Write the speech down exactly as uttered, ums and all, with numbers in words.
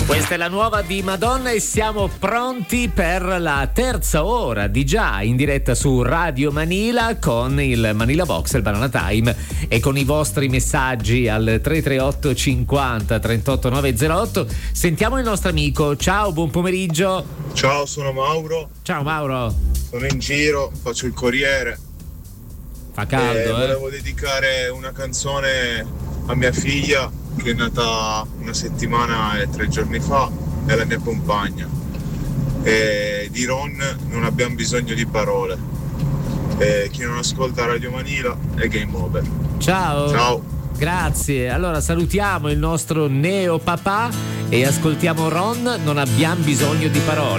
Questa è la nuova di Madonna e siamo pronti per la terza ora di Già in diretta su Radio Manila con il Manila Box, il Banana Time, e con i vostri messaggi al tre tre otto cinquanta trentotto novecentotto. Sentiamo il nostro amico. Ciao, buon pomeriggio. Ciao, sono Mauro. Ciao Mauro. Sono in giro, faccio il corriere. Fa caldo, e eh? Volevo dedicare una canzone a mia figlia, che è nata una settimana e tre giorni fa, è la mia compagna. E di Ron Non abbiamo bisogno di parole. E chi non ascolta Radio Manila è game over. Ciao. Ciao. Grazie. Allora salutiamo il nostro neo papà e ascoltiamo Ron Non abbiamo bisogno di parole.